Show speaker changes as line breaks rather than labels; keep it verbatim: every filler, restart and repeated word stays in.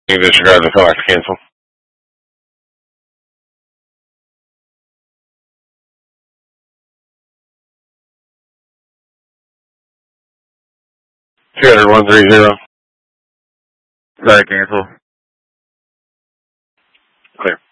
You disregard the select cancel. two hundred one three zero.
Sorry, cancel.
Clear.